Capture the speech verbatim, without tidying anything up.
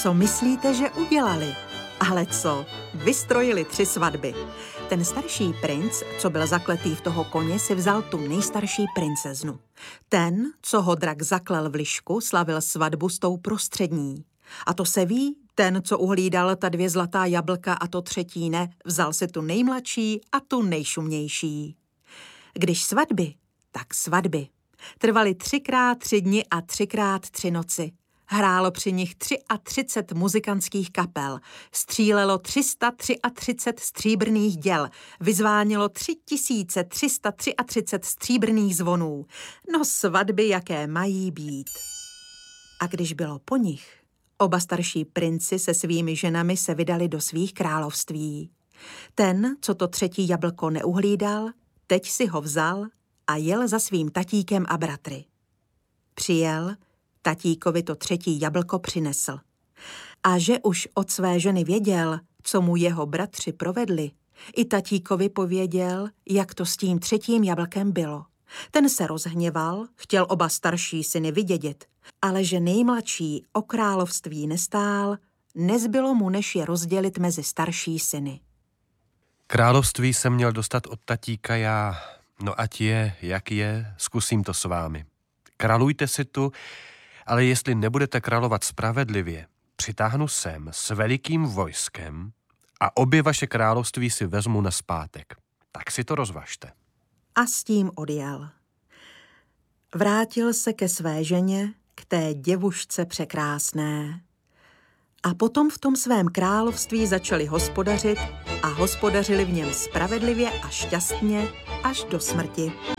co myslíte, že udělali? Ale co? Vystrojili tři svatby. Ten starší princ, co byl zakletý v toho koně, si vzal tu nejstarší princeznu. Ten, co ho drak zaklel v lišku, slavil svatbu s tou prostřední. A to se ví, ten, co uhlídal ta dvě zlatá jablka a to třetí ne, vzal si tu nejmladší a tu nejšumnější. Když svatby, tak svatby. Trvaly třikrát tři dny a třikrát tři noci. Hrálo při nich třicet tři muzikantských kapel, střílelo tři sta třicet tři stříbrných děl, vyzvánilo tři tisíce tři sta třicet tři stříbrných zvonů. No svatby, jaké mají být. A když bylo po nich, oba starší princi se svými ženami se vydali do svých království. Ten, co to třetí jablko neuhlídal, teď si ho vzal a jel za svým tatíkem a bratry. Přijel, tatíkovi to třetí jablko přinesl. A že už od své ženy věděl, co mu jeho bratři provedli, i tatíkovi pověděl, jak to s tím třetím jablkem bylo. Ten se rozhněval, chtěl oba starší syny vydědit, ale že nejmladší o království nestál, nezbylo mu, než je rozdělit mezi starší syny. Království jsem měl dostat od tatíka já. No ať je, jak je, zkusím to s vámi. Králujte si tu, ale jestli nebudete královat spravedlivě, přitáhnu sem s velikým vojskem a obě vaše království si vezmu nazpátek. Tak si to rozvažte. A s tím odjel. Vrátil se ke své ženě, k té děvušce překrásné. A potom v tom svém království začali hospodařit a hospodařili v něm spravedlivě a šťastně až do smrti.